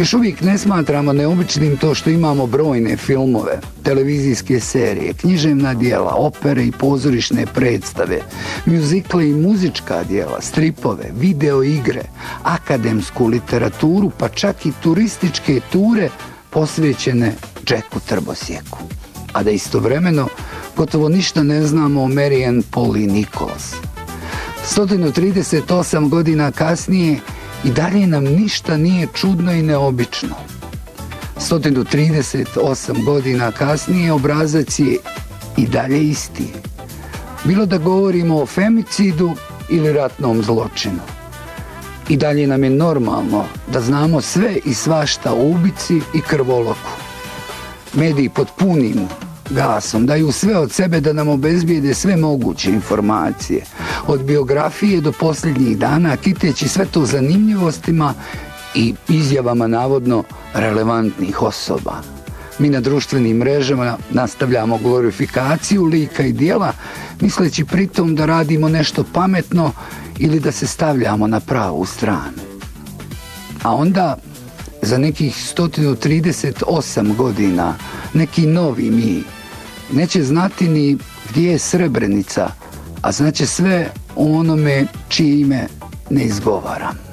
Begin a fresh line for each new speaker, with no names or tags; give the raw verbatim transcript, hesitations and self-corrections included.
Još uvijek ne smatramo neobičnim to što imamo brojne filmove, televizijske serije, književna djela, opere i pozorišne predstave, mjuzikle i muzička djela, stripove, video igre, akademsku literaturu, pa čak i turističke ture posvećene Jacku Trbosjeku. A da istovremeno gotovo ništa ne znamo o Mary Ann Polly Nichols. sto trideset osam godina kasnije i dalje nam ništa nije čudno i neobično. sto trideset osam godina kasnije obrazac je i dalje isti. Bilo da govorimo o femicidu ili ratnom zločinu. I dalje nam je normalno da znamo sve i svašta o ubici i krvoloku. Mediji pod punim gasom daju sve od sebe da nam obezbijede sve moguće informacije. Od biografije do posljednjih dana, kiteći sve to zanimljivostima i izjavama navodno relevantnih osoba. Mi na društvenim mrežama nastavljamo glorifikaciju lika i dijela, misleći pritom da radimo nešto pametno ili da se stavljamo na pravu stranu. A onda, za nekih sto trideset osam godina, neki novi mi neće znati ni gdje je Srebrenica, a znaće sve o onome čije ime ne izgovaram.